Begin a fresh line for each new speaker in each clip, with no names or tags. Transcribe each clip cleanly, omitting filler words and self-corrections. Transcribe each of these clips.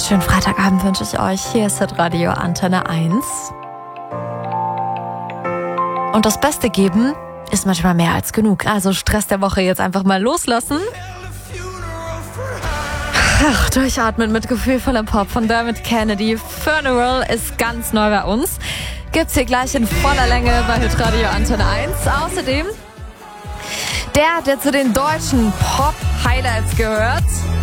Schönen Freitagabend wünsche ich euch. Hier ist Radio Antenne 1. Und das Beste geben ist manchmal mehr als genug. Also Stress der Woche jetzt einfach mal loslassen. Ach, durchatmen mit gefühlvollem Pop von Dermot Kennedy. Funeral ist ganz neu bei uns. Gibt's hier gleich in voller Länge bei Radio Antenne 1. Außerdem der zu den deutschen Pop-Highlights gehört.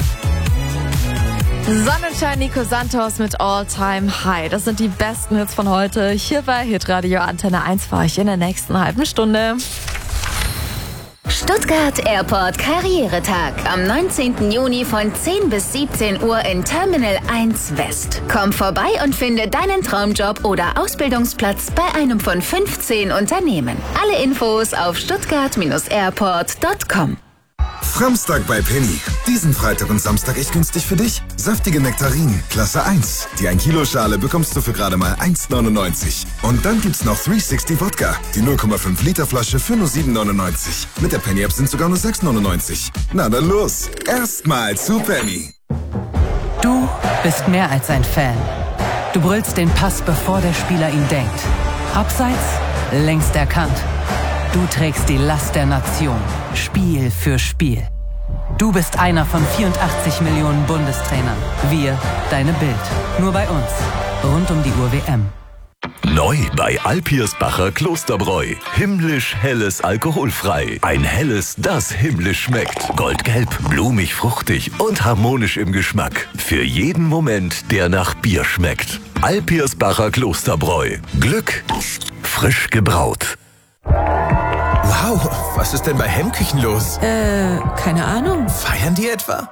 Sonnenschein Nico Santos mit All Time High. Das sind die besten Hits von heute hier bei Hitradio Antenne 1 für euch in der nächsten halben Stunde.
Stuttgart Airport Karrieretag am 19. Juni von 10 bis 17 Uhr in Terminal 1 West. Komm vorbei und finde deinen Traumjob oder Ausbildungsplatz bei einem von 15 Unternehmen. Alle Infos auf stuttgart-airport.com.
Framstag bei Penny. Diesen Freitag und Samstag echt günstig für dich. Saftige Nektarinen, Klasse 1. Die 1 Kilo Schale bekommst du für gerade mal 1,99. Und dann gibt's noch 360 Wodka. Die 0,5 Liter Flasche für nur 7,99. Mit der Penny App sind sogar nur 6,99. Na dann los. Erstmal zu Penny.
Du bist mehr als ein Fan. Du brüllst den Pass, bevor der Spieler ihn denkt. Abseits, längst erkannt. Du trägst die Last der Nation, Spiel für Spiel. Du bist einer von 84 Millionen Bundestrainern. Wir, deine Bild. Nur bei uns. Rund um die Uhr WM.
Neu bei Alpirsbacher Klosterbräu. Himmlisch helles alkoholfrei. Ein helles, das himmlisch schmeckt. Goldgelb, blumig, fruchtig und harmonisch im Geschmack. Für jeden Moment, der nach Bier schmeckt. Alpirsbacher Klosterbräu. Glück, frisch gebraut.
Wow, was ist denn bei Hemmküchen los?
Keine Ahnung.
Feiern die etwa?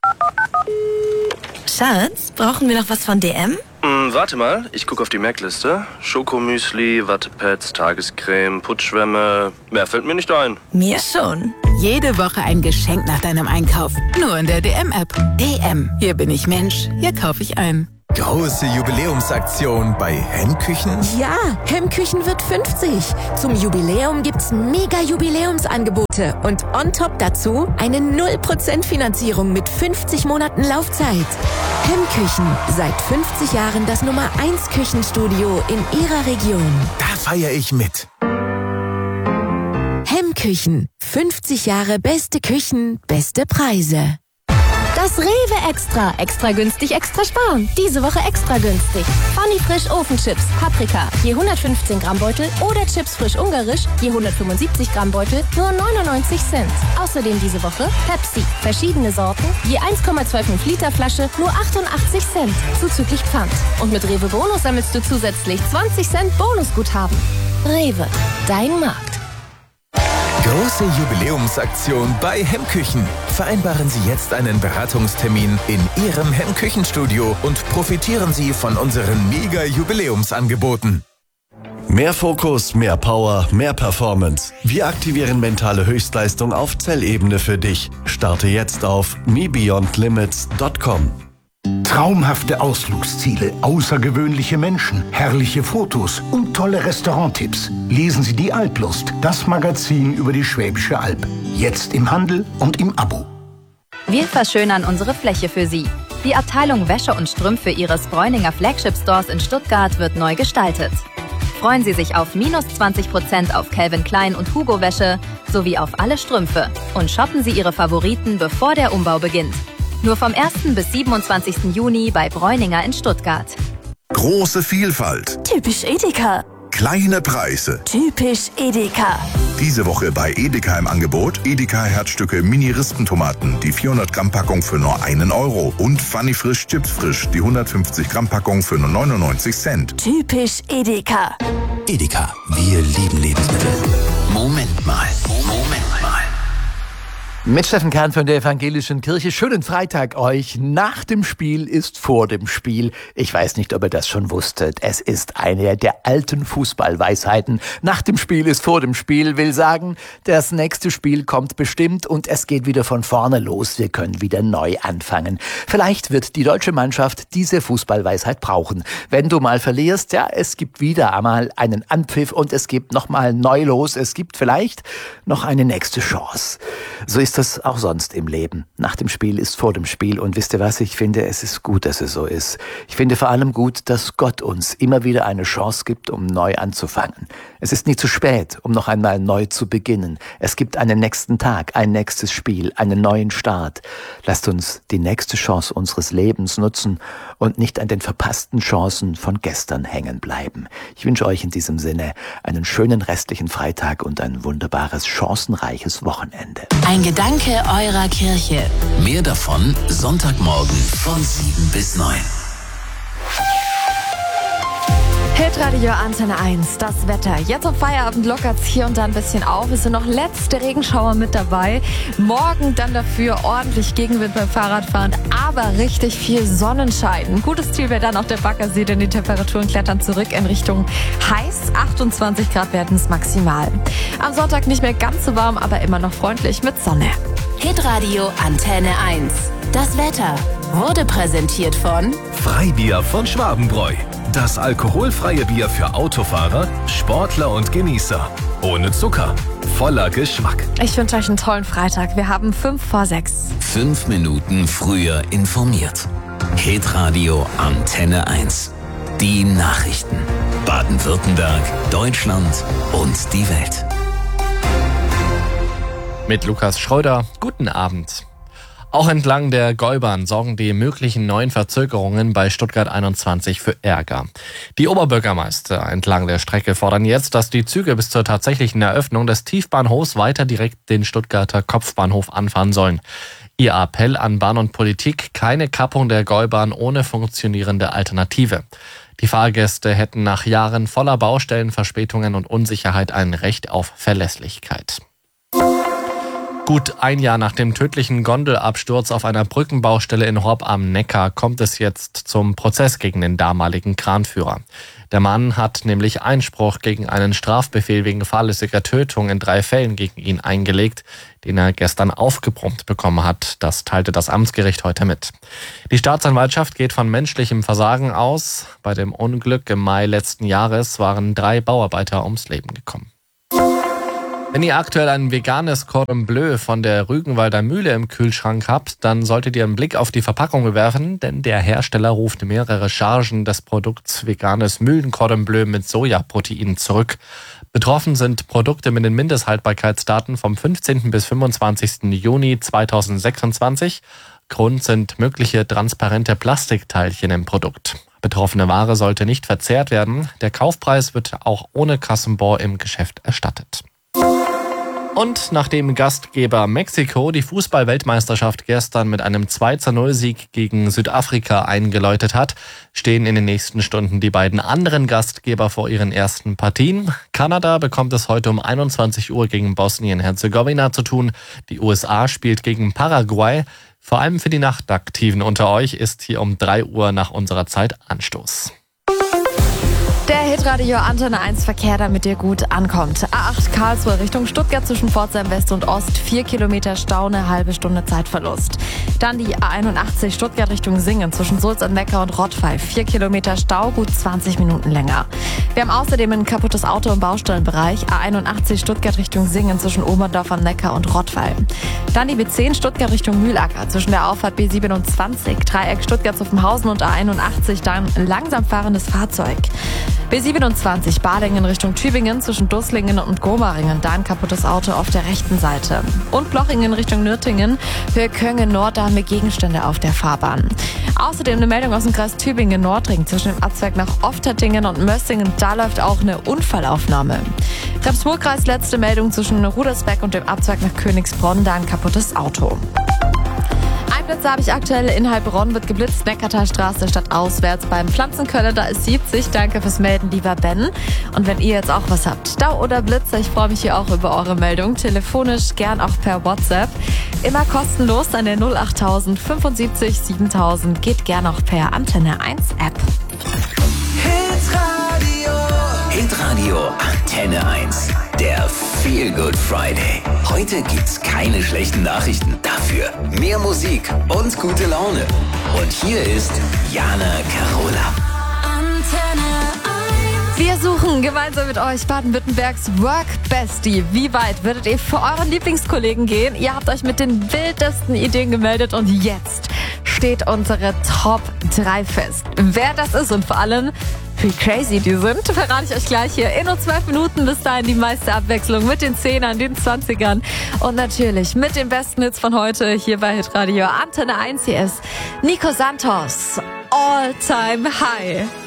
Schatz, brauchen wir noch was von DM?
Warte mal, ich gucke auf die Merkliste. Schokomüsli, Wattepads, Tagescreme, Putzschwämme. Mehr fällt mir nicht ein.
Mir schon.
Jede Woche ein Geschenk nach deinem Einkauf. Nur in der DM-App. DM. Hier bin ich Mensch. Hier kaufe ich ein.
Große Jubiläumsaktion bei Hemmküchen?
Ja, Hemmküchen wird 50. Zum Jubiläum gibt's mega Jubiläumsangebote. Und on top dazu eine 0% Finanzierung mit 50 Monaten Laufzeit. Hemmküchen, seit 50 Jahren das Nummer 1 Küchenstudio in ihrer Region.
Da feiere ich mit.
Hemmküchen, 50 Jahre beste Küchen, beste Preise.
Das Rewe Extra. Extra günstig, extra sparen. Diese Woche extra günstig. Funny Frisch Ofenchips, Paprika, je 115 Gramm Beutel oder Chips frisch ungarisch, je 175 Gramm Beutel, nur 99 Cent. Außerdem diese Woche Pepsi, verschiedene Sorten, je 1,25 Liter Flasche, nur 88 Cent, zuzüglich Pfand. Und mit Rewe Bonus sammelst du zusätzlich 20 Cent Bonusguthaben. Rewe, dein Markt.
Große Jubiläumsaktion bei Hemmküchen. Vereinbaren Sie jetzt einen Beratungstermin in Ihrem Hemmküchenstudio und profitieren Sie von unseren Mega-Jubiläumsangeboten.
Mehr Fokus, mehr Power, mehr Performance. Wir aktivieren mentale Höchstleistung auf Zellebene für dich. Starte jetzt auf mebeyondlimits.com.
Traumhafte Ausflugsziele, außergewöhnliche Menschen, herrliche Fotos und tolle Restauranttipps. Lesen Sie die Alplust, das Magazin über die Schwäbische Alb. Jetzt im Handel und im Abo.
Wir verschönern unsere Fläche für Sie. Die Abteilung Wäsche und Strümpfe Ihres Bräuninger Flagship Stores in Stuttgart wird neu gestaltet. Freuen Sie sich auf -20% auf Calvin Klein und Hugo Wäsche sowie auf alle Strümpfe und shoppen Sie Ihre Favoriten, bevor der Umbau beginnt. Nur vom 1. bis 27. Juni bei Bräuninger in Stuttgart.
Große Vielfalt.
Typisch Edeka.
Kleine Preise.
Typisch Edeka.
Diese Woche bei Edeka im Angebot Edeka Herzstücke Mini-Rispentomaten, die 400 Gramm Packung für nur 1 Euro. Und Funny Frisch Chips Frisch, die 150 Gramm Packung für nur 99 Cent.
Typisch Edeka.
Edeka, wir lieben Lebensmittel. Moment mal.
Mit Steffen Kahn von der Evangelischen Kirche. Schönen Freitag euch. Nach dem Spiel ist vor dem Spiel. Ich weiß nicht, ob ihr das schon wusstet. Es ist eine der alten Fußballweisheiten. Nach dem Spiel ist vor dem Spiel. Will sagen, das nächste Spiel kommt bestimmt und es geht wieder von vorne los. Wir können wieder neu anfangen. Vielleicht wird die deutsche Mannschaft diese Fußballweisheit brauchen. Wenn du mal verlierst, ja, es gibt wieder einmal einen Anpfiff und es gibt nochmal neu los. Es gibt vielleicht noch eine nächste Chance. So ist ist das auch sonst im Leben. Nach dem Spiel ist vor dem Spiel. Und wisst ihr was? Ich finde, es ist gut, dass es so ist. Ich finde vor allem gut, dass Gott uns immer wieder eine Chance gibt, um neu anzufangen. Es ist nie zu spät, um noch einmal neu zu beginnen. Es gibt einen nächsten Tag, ein nächstes Spiel, einen neuen Start. Lasst uns die nächste Chance unseres Lebens nutzen und nicht an den verpassten Chancen von gestern hängen bleiben. Ich wünsche euch in diesem Sinne einen schönen restlichen Freitag und ein wunderbares, chancenreiches Wochenende.
Ein Gedanke eurer Kirche.
Mehr davon Sonntagmorgen von 7 bis 9.
Hitradio Antenne 1, das Wetter. Jetzt am Feierabend lockert es hier und da ein bisschen auf. Es sind noch letzte Regenschauer mit dabei. Morgen dann dafür ordentlich Gegenwind beim Fahrradfahren, aber richtig viel Sonnenschein. Ein gutes Ziel wäre dann auch der Baggersee, denn die Temperaturen klettern zurück in Richtung heiß. 28 Grad werden es maximal. Am Sonntag nicht mehr ganz so warm, aber immer noch freundlich mit Sonne.
Hitradio Antenne 1. Das Wetter wurde präsentiert von
Freibier von Schwabenbräu. Das alkoholfreie Bier für Autofahrer, Sportler und Genießer. Ohne Zucker, voller Geschmack.
Ich wünsche euch einen tollen Freitag. Wir haben 5:05.
5 Minuten früher informiert. Hitradio Antenne 1. Die Nachrichten. Baden-Württemberg, Deutschland und die Welt.
Mit Lukas Schröder, guten Abend. Auch entlang der Gäubahn sorgen die möglichen neuen Verzögerungen bei Stuttgart 21 für Ärger. Die Oberbürgermeister entlang der Strecke fordern jetzt, dass die Züge bis zur tatsächlichen Eröffnung des Tiefbahnhofs weiter direkt den Stuttgarter Kopfbahnhof anfahren sollen. Ihr Appell an Bahn und Politik: keine Kappung der Gäubahn ohne funktionierende Alternative. Die Fahrgäste hätten nach Jahren voller Baustellen, Verspätungen und Unsicherheit ein Recht auf Verlässlichkeit. Gut ein Jahr nach dem tödlichen Gondelabsturz auf einer Brückenbaustelle in Horb am Neckar kommt es jetzt zum Prozess gegen den damaligen Kranführer. Der Mann hat nämlich Einspruch gegen einen Strafbefehl wegen fahrlässiger Tötung in 3 Fällen gegen ihn eingelegt, den er gestern aufgebrummt bekommen hat. Das teilte das Amtsgericht heute mit. Die Staatsanwaltschaft geht von menschlichem Versagen aus. Bei dem Unglück im Mai letzten Jahres waren 3 Bauarbeiter ums Leben gekommen. Wenn ihr aktuell ein veganes Cordon Bleu von der Rügenwalder Mühle im Kühlschrank habt, dann solltet ihr einen Blick auf die Verpackung werfen, denn der Hersteller ruft mehrere Chargen des Produkts veganes Mühlen-Cordon Bleu mit Sojaprotein zurück. Betroffen sind Produkte mit den Mindesthaltbarkeitsdaten vom 15. bis 25. Juni 2026. Grund sind mögliche transparente Plastikteilchen im Produkt. Betroffene Ware sollte nicht verzehrt werden. Der Kaufpreis wird auch ohne Kassenbon im Geschäft erstattet. Und nachdem Gastgeber Mexiko die Fußball-Weltmeisterschaft gestern mit einem 2:0-Sieg gegen Südafrika eingeläutet hat, stehen in den nächsten Stunden die beiden anderen Gastgeber vor ihren ersten Partien. Kanada bekommt es heute um 21 Uhr gegen Bosnien-Herzegowina zu tun. Die USA spielt gegen Paraguay. Vor allem für die Nachtaktiven unter euch ist hier um 3 Uhr nach unserer Zeit Anstoß.
Der Hitradio Antenne 1 Verkehr, damit ihr gut ankommt. A8 Karlsruhe Richtung Stuttgart zwischen Pforzheim West und Ost. 4 Kilometer Stau, eine halbe Stunde Zeitverlust. Dann die A81 Stuttgart Richtung Singen zwischen Sulz am Neckar und Rottweil. 4 Kilometer Stau, gut 20 Minuten länger. Wir haben außerdem ein kaputtes Auto im Baustellenbereich. A81 Stuttgart Richtung Singen zwischen Oberndorf am Neckar und Rottweil. Dann die B10 Stuttgart Richtung Mühlacker zwischen der Auffahrt B27. Dreieck Stuttgart zu Zuffenhausen und A81 dann ein langsam fahrendes Fahrzeug. B27 Balingen Richtung Tübingen zwischen Dusslingen und Gomaringen, da ein kaputtes Auto auf der rechten Seite. Und Plochingen Richtung Nürtingen, für Köngen Nord, da haben wir Gegenstände auf der Fahrbahn. Außerdem eine Meldung aus dem Kreis Tübingen-Nordring zwischen dem Abzweig nach Oftettingen und Mössingen, da läuft auch eine Unfallaufnahme. Treptow-Kreis letzte Meldung zwischen Rudersberg und dem Abzweig nach Königsbronn, da ein kaputtes Auto. Blitze habe ich aktuell in Heilbronn, wird geblitzt, Neckartalstraße stadtauswärts beim Pflanzenköller, da ist 70. Danke fürs Melden, lieber Ben. Und wenn ihr jetzt auch was habt, Stau oder Blitze, ich freue mich hier auch über eure Meldung, telefonisch, gern auch per WhatsApp. Immer kostenlos an der 08000 75 7000, geht gern auch per Antenne 1 App.
Hitradio Antenne 1. Der Feel Good Friday. Heute gibt's keine schlechten Nachrichten. Dafür mehr Musik und gute Laune. Und hier ist Jana Carola.
Wir suchen gemeinsam mit euch Baden-Württembergs Work Besti, wie weit würdet ihr für euren Lieblingskollegen gehen? Ihr habt euch mit den wildesten Ideen gemeldet und jetzt steht unsere Top 3 fest. Wer das ist und vor allem, wie crazy die sind, verrate ich euch gleich hier. In nur 12 Minuten bis dahin die meiste Abwechslung mit den 10ern, den 20ern und natürlich mit den besten Hits von heute hier bei Hitradio Antenne 1. Hier ist Nico Santos, All Time High.